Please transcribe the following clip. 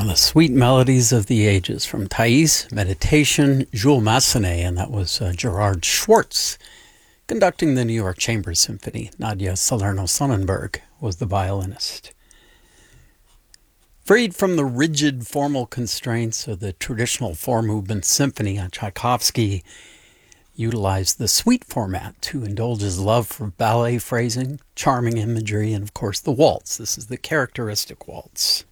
of the sweet melodies of the ages from Thais, Meditation, Jules Massenet, and that was Gerard Schwartz conducting the New York Chamber Symphony. Nadia Salerno-Sonnenberg was the violinist. Freed from the rigid formal constraints of the traditional four-movement symphony, Tchaikovsky utilized the suite format to indulge his love for ballet phrasing, charming imagery, and of course the waltz. This is the characteristic waltz.